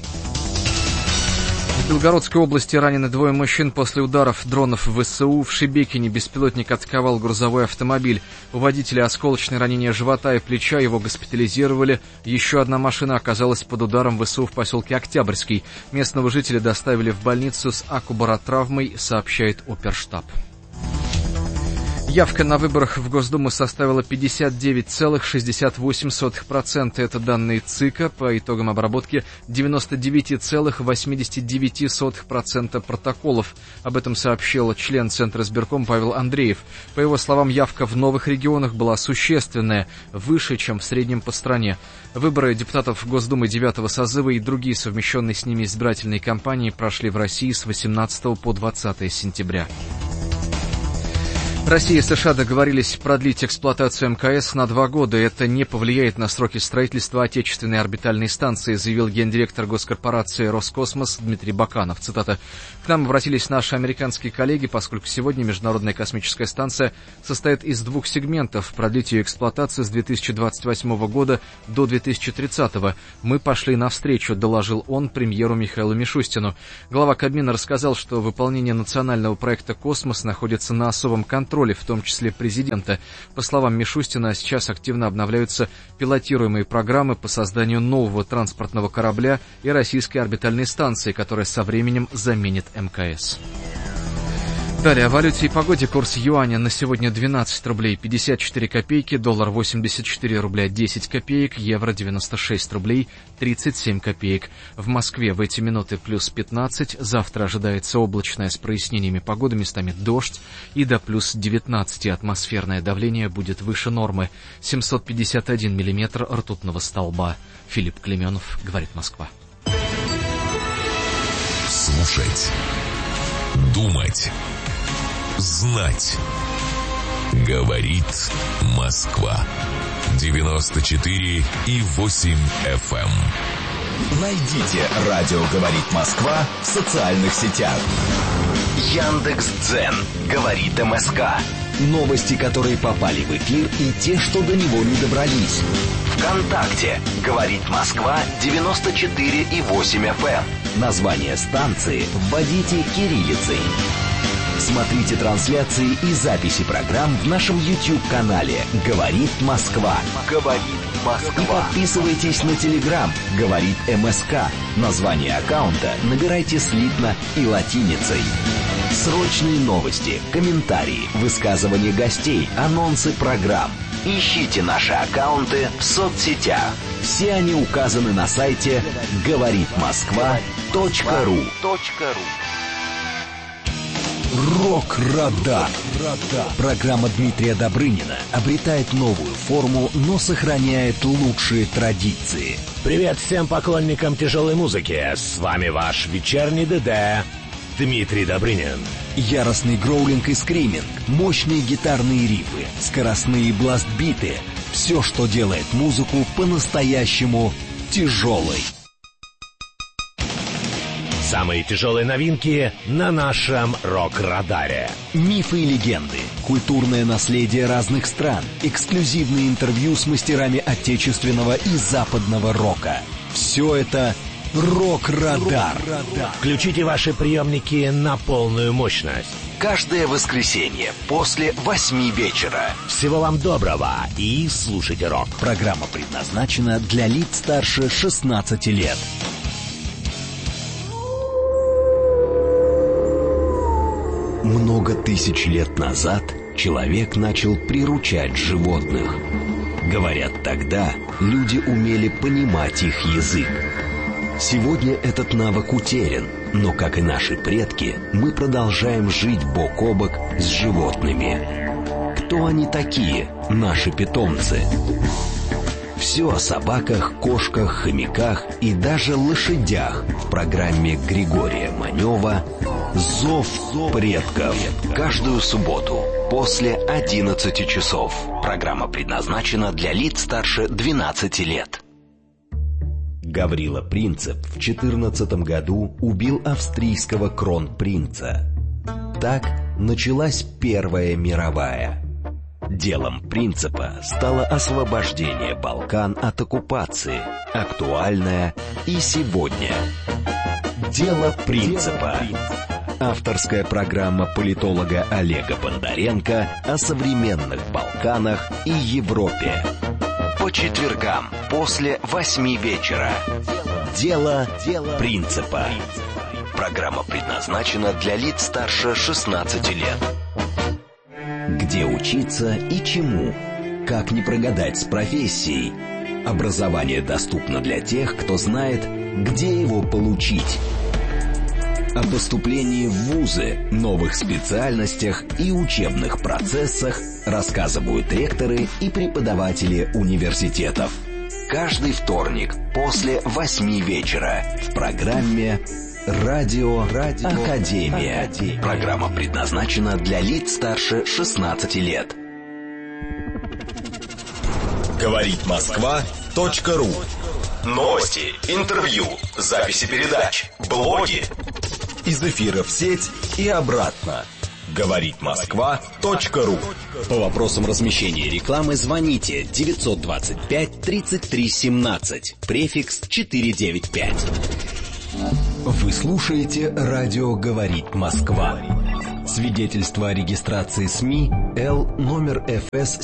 В Белгородской области ранены 2 мужчин после ударов дронов в ВСУ. В Шебекине беспилотник атаковал грузовой автомобиль. У водителя осколочные ранения живота и плеча, его госпитализировали. Еще одна машина оказалась под ударом ВСУ в поселке Октябрьский. Местного жителя доставили в больницу с акубаротравмой, сообщает оперштаб. Явка на выборах в Госдуму составила 59,68%. Это данные ЦИКа. По итогам обработки 99,89% протоколов. Об этом сообщил член Центра избирком Павел Андреев. По его словам, явка в новых регионах была существенная, выше, чем в среднем по стране. Выборы депутатов Госдумы 9-го созыва и другие совмещенные с ними избирательные кампании прошли в России с 18 по 20 сентября. Россия и США договорились продлить эксплуатацию МКС на 2 года. Это не повлияет на сроки строительства отечественной орбитальной станции, заявил гендиректор госкорпорации «Роскосмос» Дмитрий Баканов. Цитата. «К нам обратились наши американские коллеги, поскольку сегодня Международная космическая станция состоит из 2 сегментов. Продлить ее эксплуатацию с 2028 года до 2030. Мы пошли навстречу», доложил он премьеру Михаилу Мишустину. Глава Кабмина рассказал, что выполнение национального проекта «Космос» находится на особом контроле, в том числе президента. По словам Мишустина, сейчас активно обновляются пилотируемые программы по созданию нового транспортного корабля и российской орбитальной станции, которая со временем заменит МКС. Далее о валюте и погоде. Курс юаня на сегодня 12 рублей 54 копейки, доллар 84 рубля 10 копеек, евро 96 рублей 37 копеек. В Москве в эти минуты плюс 15, завтра ожидается облачная с прояснениями погоды, местами дождь, и до плюс 19 атмосферное давление будет выше нормы. 751 миллиметр ртутного столба. Филипп Клеменов, говорит Москва. Слушать. Думать. Знать. Говорит Москва. 94,8 FM. Найдите «Радио говорит Москва» в социальных сетях. Яндекс.Дзен говорит МСК. Новости, которые попали в эфир, и те, что до него не добрались. ВКонтакте говорит Москва 94,8 FM. Название станции вводите кириллицей. Смотрите трансляции и записи программ в нашем YouTube-канале «Говорит Москва». «Говорит Москва». И подписывайтесь на Telegram «Говорит МСК». Название аккаунта набирайте слитно и латиницей. Срочные новости, комментарии, высказывания гостей, анонсы программ. Ищите наши аккаунты в соцсетях. Все они указаны на сайте говоритмосква.ру. Рок-радар. Программа Дмитрия Добрынина обретает новую форму, но сохраняет лучшие традиции. Привет всем поклонникам тяжелой музыки. С вами ваш вечерний ДД Дмитрий Добрынин. Яростный гроулинг и скриминг, мощные гитарные рифы, скоростные бластбиты. Все, что делает музыку по-настоящему тяжелой. Самые тяжелые новинки на нашем рок-радаре. Мифы и легенды, культурное наследие разных стран, эксклюзивные интервью с мастерами отечественного и западного рока. Все это «Рок-радар». Включите ваши приемники на полную мощность. Каждое воскресенье после 8 вечера. Всего вам доброго и слушайте рок. Программа предназначена для лиц старше 16 лет. Много тысяч лет назад человек начал приручать животных. Говорят, тогда люди умели понимать их язык. Сегодня этот навык утерян, но, как и наши предки, мы продолжаем жить бок о бок с животными. Кто они такие, наши питомцы? Все о собаках, кошках, хомяках и даже лошадях в программе Григория Манева «Зов предков». Каждую субботу после 11 часов. Программа предназначена для лиц старше 12 лет. Гаврила Принцип в 14 году убил австрийского кронпринца. Так началась Первая мировая. Делом Принципа стало освобождение Балкан от оккупации, актуальное и сегодня. Дело Принципа. Авторская программа политолога Олега Бондаренко о современных Балканах и Европе. По четвергам после 8 вечера. Дело Принципа. Программа предназначена для лиц старше 16 лет. где учиться и чему, как не прогадать с профессией. Образование доступно для тех, кто знает, где его получить. О поступлении в вузы, новых специальностях и учебных процессах рассказывают ректоры и преподаватели университетов. Каждый вторник после 8 вечера в программе «Радио Академия». Программа предназначена для лиц старше 16 лет. Говорит Москва.ру. Новости, интервью, записи передач, блоги. Из эфира в сеть и обратно. Говорит Москва.ру. По вопросам размещения рекламы звоните 925 33 17, префикс 495. Вы слушаете радио «Говорит Москва». Свидетельство о регистрации СМИ Л номер ФС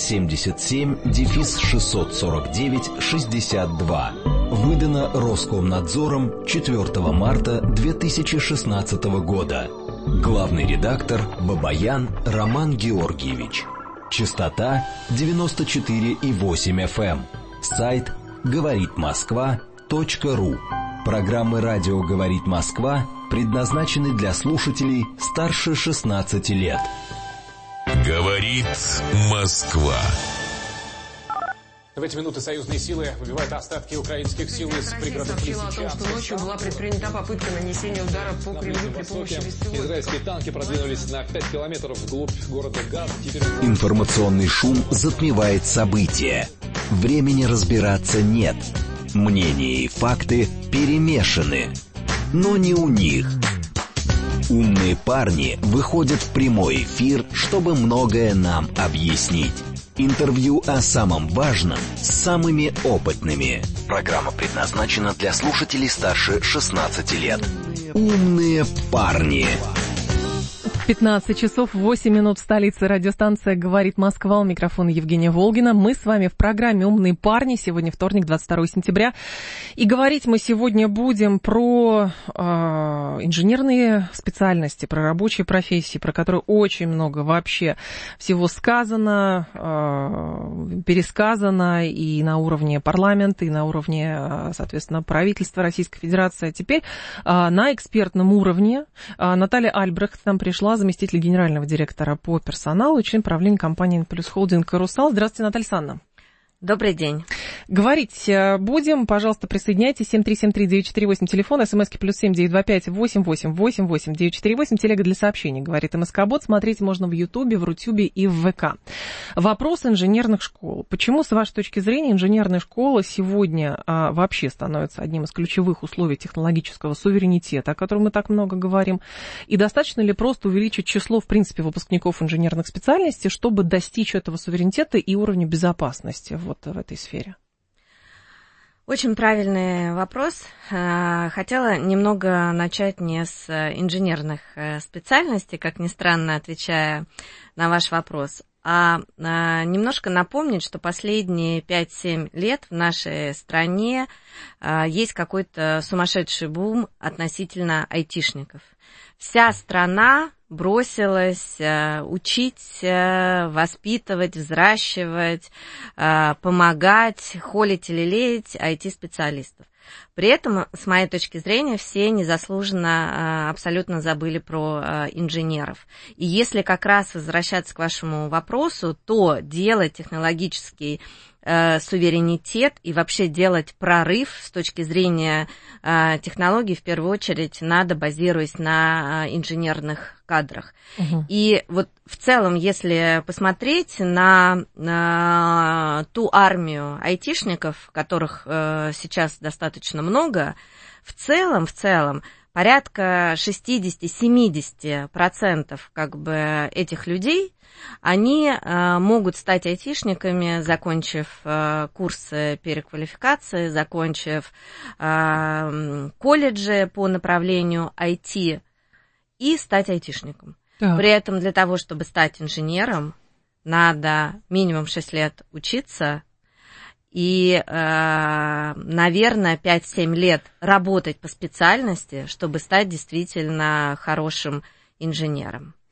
77-649-62. Выдано Роскомнадзором 4 марта 2016 года. Главный редактор Бабаян Роман Георгиевич. Частота 94,8 FM. Сайт говоритмосква.ру. Программы «Радио говорит Москва» предназначены для слушателей старше 16 лет. Говорит Москва. В эти минуты союзные силы выбивают остатки украинских сил из пригородов Лисичанска. О том, что ночью была предпринята попытка нанесения удара по Кремлю при помощи беспилотников. Израильские танки продвинулись на 5 километров вглубь города Газ. Информационный шум затмевает события. Времени разбираться нет. Мнения и факты перемешаны. Но не у них. Умные парни выходят в прямой эфир, чтобы многое нам объяснить. Интервью о самом важном с самыми опытными. Программа предназначена для слушателей старше 16 лет. Умные парни. 15 часов 8 минут в столице. Радиостанция «Говорит Москва». У микрофона Евгения Волгина. Мы с вами в программе «Умные парни». Сегодня вторник, 22 сентября. И говорить мы сегодня будем про инженерные специальности, про рабочие профессии, про которые очень много вообще всего сказано, пересказано и на уровне парламента, и на уровне, соответственно, правительства Российской Федерации. А теперь на экспертном уровне Наталья Альбрехт нам пришла, заместитель генерального директора по персоналу и член правления компании «Инплюс Холдинг» «Русал». Здравствуйте, Наталья Александровна. Добрый день. Говорить будем. Пожалуйста, присоединяйтесь. 7373948, телефон, смски +7 925 8888 948, телега для сообщений. Говорит МСК-бот. Смотреть можно в Ютубе, в Рутюбе и в ВК. Вопрос инженерных школ. Почему, с вашей точки зрения, инженерная школа сегодня вообще становится одним из ключевых условий технологического суверенитета, о котором мы так много говорим? И достаточно ли просто увеличить число, в принципе, выпускников инженерных специальностей, чтобы достичь этого суверенитета и уровня безопасности вот в этой сфере? Очень правильный вопрос. Хотела немного начать не с инженерных специальностей, как ни странно, отвечая на ваш вопрос, а немножко напомнить, что последние 5-7 лет в нашей стране есть какой-то сумасшедший бум относительно айтишников. Вся страна бросилась учить, воспитывать, взращивать, помогать, холить или лелеять IT-специалистов. При этом, с моей точки зрения, все незаслуженно абсолютно забыли про инженеров. И если как раз возвращаться к вашему вопросу, то делать технологический суверенитет и вообще делать прорыв с точки зрения технологий, в первую очередь, надо, базируясь на инженерных кадрах. И вот в целом, если посмотреть на ту армию айтишников, которых сейчас достаточно много, в целом порядка 60-70% как бы этих людей, они могут стать айтишниками, закончив курсы переквалификации, закончив колледжи по направлению IT, и стать айтишником. Да. При этом для того, чтобы стать инженером, надо минимум 6 лет учиться и, наверное, 5-7 лет работать по специальности, чтобы стать действительно хорошим инженером.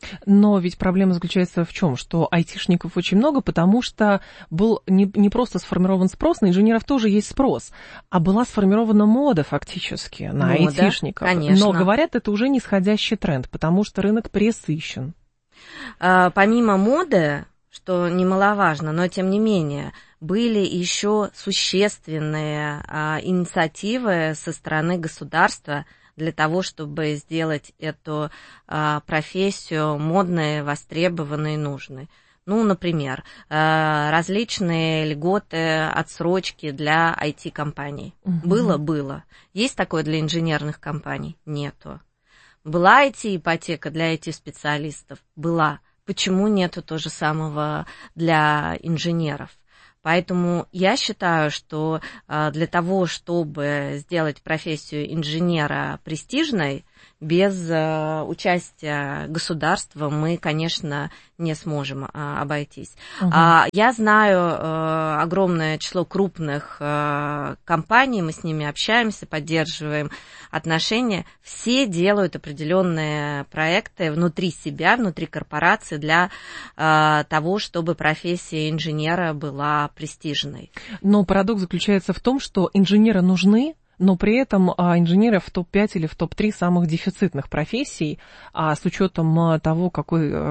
Но ведь проблема заключается в чем? Что айтишников очень много, потому что был не просто сформирован спрос, на инженеров тоже есть спрос, а была сформирована мода фактически на айтишников. Конечно. Но, говорят, это уже нисходящий тренд, потому что рынок пересыщен. Помимо моды, что немаловажно, но тем не менее, были еще существенные инициативы со стороны государства для того, чтобы сделать эту профессию модной, востребованной, нужной. Ну, например, различные льготы, отсрочки для IT-компаний. Было. Есть такое для инженерных компаний? Нету. Была IT-ипотека для IT-специалистов? Была. Почему нету то же самого для инженеров? Поэтому я считаю, что для того, чтобы сделать профессию инженера престижной, без участия государства мы, конечно, не сможем обойтись. Я знаю огромное число крупных компаний, мы с ними общаемся, поддерживаем отношения. Все делают определенные проекты внутри себя, внутри корпорации для того, чтобы профессия инженера была престижной. Но парадокс заключается в том, что инженеры нужны, но при этом инженеры в топ-5 или в топ-3 самых дефицитных профессий, с учетом того, как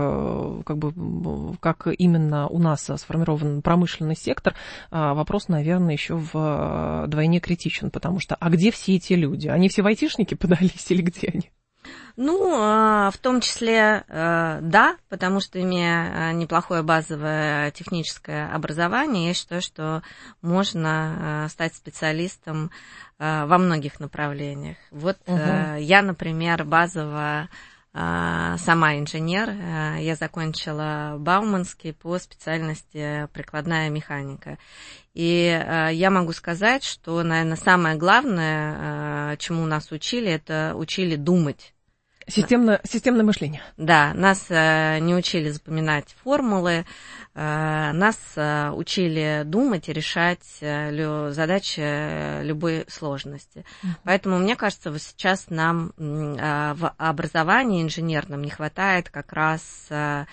именно у нас сформирован промышленный сектор, вопрос, наверное, еще вдвойне критичен, потому что где все эти люди? Они все в айтишники подались или где они? Ну, в том числе, да, потому что, имея неплохое базовое техническое образование, я считаю, что можно стать специалистом во многих направлениях. Вот я, например, базово сама инженер, я закончила Бауманский по специальности прикладная механика. И я могу сказать, что, наверное, самое главное, чему нас учили, это учили думать. Системное мышление. Да, нас не учили запоминать формулы, нас учили думать и решать задачи любой сложности. Поэтому, мне кажется, вот сейчас нам в образовании инженерном не хватает как раз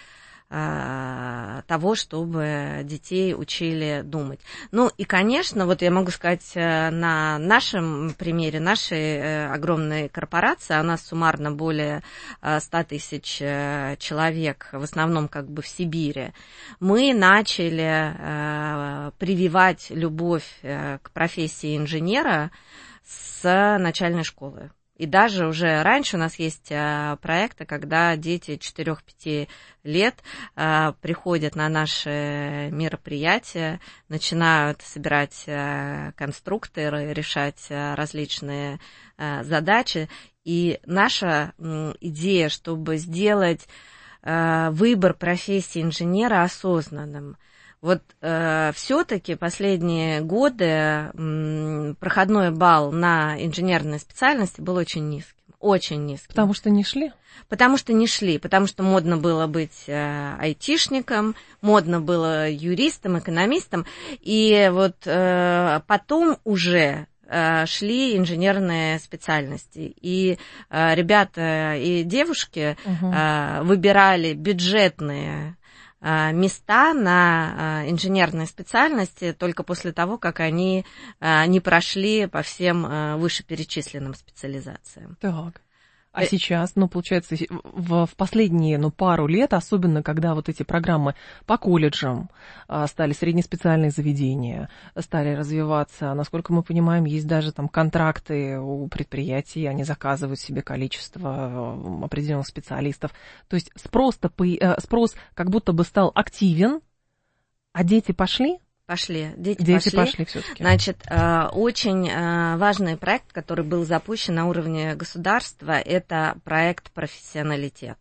того, чтобы детей учили думать. Ну и, конечно, вот я могу сказать на нашем примере, нашей огромной корпорации, у нас суммарно более 100 тысяч человек, в основном как бы в Сибири, мы начали прививать любовь к профессии инженера с начальной школы. И даже уже раньше у нас есть проекты, когда дети 4-5 лет приходят на наши мероприятия, начинают собирать конструкторы, решать различные задачи. И наша идея, чтобы сделать выбор профессии инженера осознанным. Вот все-таки последние годы проходной балл на инженерные специальности был очень низким, очень низким. Потому что не шли? Потому что не шли, потому что модно было быть айтишником, модно было юристом, экономистом, и вот потом уже шли инженерные специальности, и ребята и девушки выбирали бюджетные места на инженерные специальности только после того, как они не прошли по всем вышеперечисленным специализациям. Так. А сейчас, получается, в последние пару лет, особенно когда вот эти программы по колледжам стали среднеспециальные заведения, стали развиваться, насколько мы понимаем, есть даже там контракты у предприятий, они заказывают себе количество определенных специалистов. То есть спрос как будто бы стал активен, а дети пошли? Пошли, дети пошли все-таки. Значит, очень важный проект, который был запущен на уровне государства, это проект «Профессионалитет».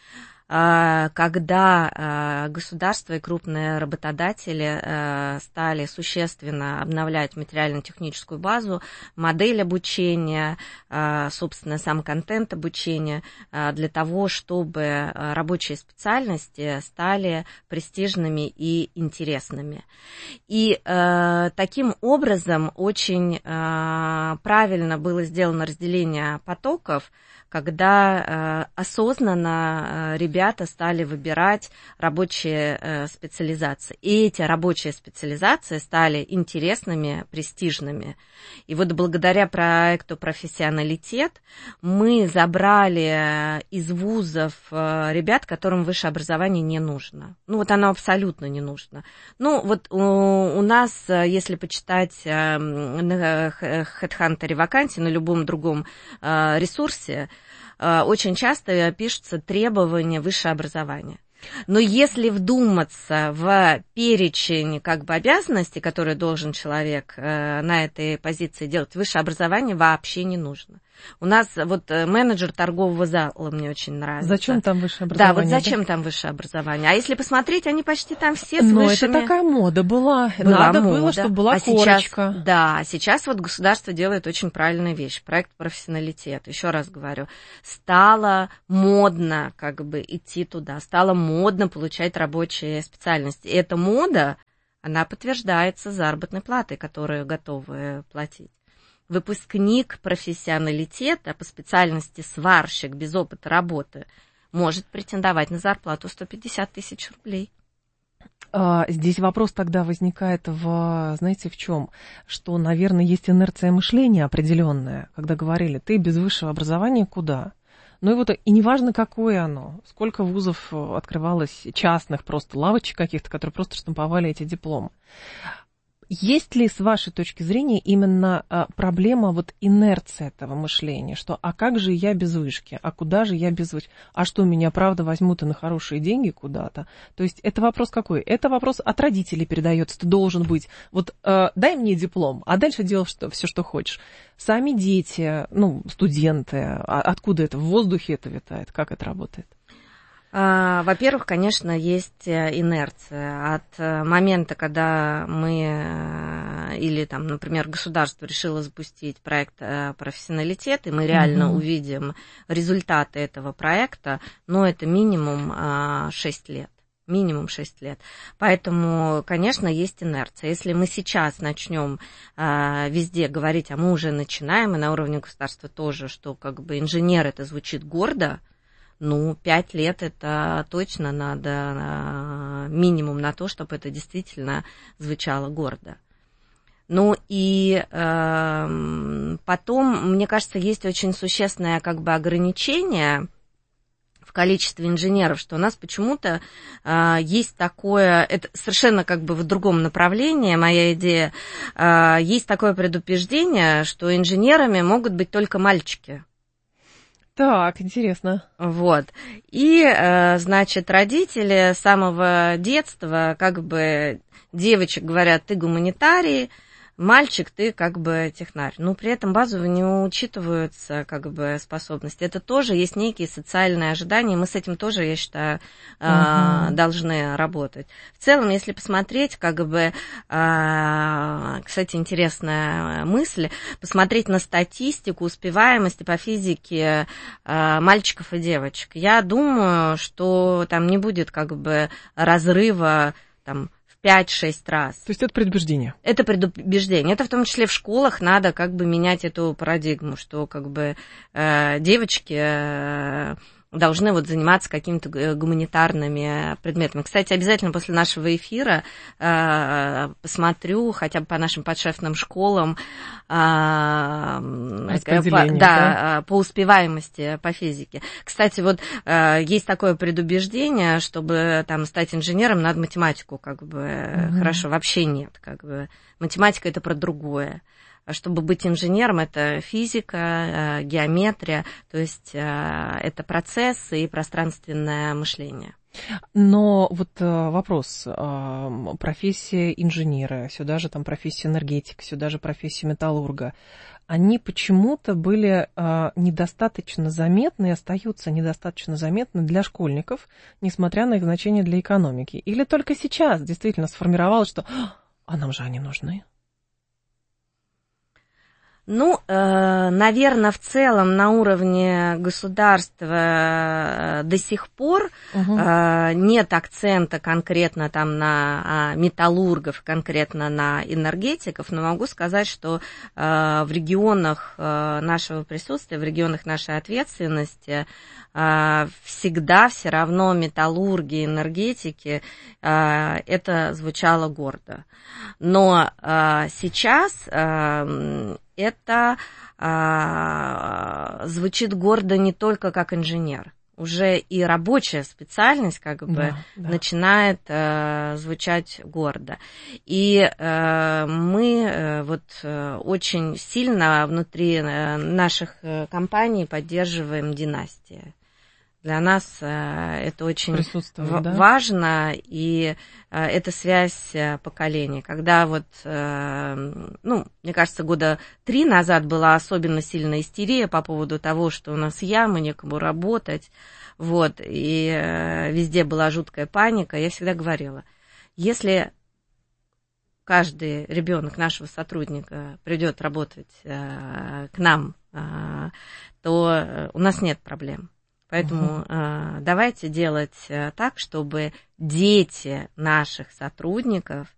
Когда государство и крупные работодатели стали существенно обновлять материально-техническую базу, модель обучения, собственно, сам контент обучения, для того, чтобы рабочие специальности стали престижными и интересными. И таким образом очень правильно было сделано разделение потоков, когда осознанно ребята ребята стали выбирать рабочие специализации. И эти рабочие специализации стали интересными, престижными. И вот благодаря проекту «Профессионалитет» мы забрали из вузов ребят, которым высшее образование не нужно. Ну, вот оно абсолютно не нужно. Ну, вот у нас, если почитать на HeadHunter вакансии, на любом другом ресурсе, очень часто пишутся требования высшего образования. Но если вдуматься в перечень как бы обязанностей, которые должен человек на этой позиции делать, высшее образование вообще не нужно. У нас вот менеджер торгового зала мне очень нравится. Зачем там высшее образование? Да, вот зачем там высшее образование? А если посмотреть, они почти там все с высшими... Но это такая мода была. Надо было, чтобы была корочка. Сейчас вот государство делает очень правильную вещь. Проект «Профессионалитет». Еще раз говорю, стало модно как бы идти туда, стало модно получать рабочие специальности. И эта мода, она подтверждается заработной платой, которую готовы платить. Выпускник профессионалитета по специальности сварщик без опыта работы может претендовать на зарплату 150 тысяч рублей. Здесь вопрос тогда возникает знаете, в чем? Что, наверное, есть инерция мышления определенная, когда говорили, ты без высшего образования куда? Ну и вот, и неважно, какое оно, сколько вузов открывалось, частных просто лавочек каких-то, которые просто штамповали эти дипломы. Есть ли, с вашей точки зрения, именно проблема вот инерции этого мышления, что а как же я без вышки, а куда же я без вышки, а что, меня правда возьмут и на хорошие деньги куда-то? То есть это вопрос какой? Это вопрос от родителей передается, ты должен быть, вот дай мне диплом, а дальше делай все, что хочешь. Сами дети, студенты, откуда это, в воздухе это витает, как это работает? Во-первых, конечно, есть инерция. От момента, когда мы или, там, например, государство решило запустить проект «Профессионалитет», и мы реально увидим результаты этого проекта, это минимум 6 лет. Минимум 6 лет. Поэтому, конечно, есть инерция. Если мы сейчас начнем везде говорить, а мы уже начинаем, и на уровне государства тоже, что как бы инженер это звучит гордо, 5 лет это точно надо минимум на то, чтобы это действительно звучало гордо. И потом, мне кажется, есть очень существенное как бы ограничение в количестве инженеров, что у нас почему-то есть такое, это совершенно как бы в другом направлении, моя идея, есть такое предубеждение, что инженерами могут быть только мальчики. Так, интересно. Вот. И, значит, родители с самого детства, как бы, девочек говорят, ты гуманитарий, мальчик, ты как бы технарь. Но при этом базово не учитываются как бы способности. Это тоже есть некие социальные ожидания, мы с этим тоже, я считаю, должны работать. В целом, если посмотреть, как бы, кстати, интересная мысль, посмотреть на статистику успеваемости по физике мальчиков и девочек. Я думаю, что там не будет как бы разрыва там 5-6 раз. То есть это предубеждение? Это предубеждение. Это в том числе в школах надо как бы менять эту парадигму, что как бы девочки должны вот заниматься какими-то гуманитарными предметами. Кстати, обязательно после нашего эфира посмотрю хотя бы по нашим подшефным школам по успеваемости по физике. Кстати, вот есть такое предубеждение, чтобы там стать инженером, надо математику как бы хорошо, вообще нет. Как бы. Математика это про другое. Чтобы быть инженером, это физика, геометрия, то есть это процессы и пространственное мышление. Но вот вопрос, профессия инженера, сюда же там профессия энергетика, сюда же профессия металлурга, они почему-то были недостаточно заметны и остаются недостаточно заметны для школьников, несмотря на их значение для экономики. Или только сейчас действительно сформировалось, что «а нам же они нужны». Ну, наверное, в целом на уровне государства до сих пор нет акцента конкретно там на металлургов, конкретно на энергетиков, но могу сказать, что в регионах нашего присутствия, в регионах нашей ответственности всегда все равно металлурги, энергетики, это звучало гордо. Но сейчас это звучит гордо не только как инженер. Уже и рабочая специальность начинает звучать гордо. И мы очень сильно внутри наших компаний поддерживаем династии. Для нас это очень важно, и это связь поколений. Когда мне кажется, года 3 назад была особенно сильная истерия по поводу того, что у нас ямы, некому работать, и везде была жуткая паника. Я всегда говорила, если каждый ребенок нашего сотрудника придет работать к нам, то у нас нет проблем. Поэтому давайте делать так, чтобы дети наших сотрудников